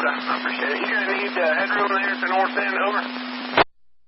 I appreciate it. You going to need headroom there at the north end, over?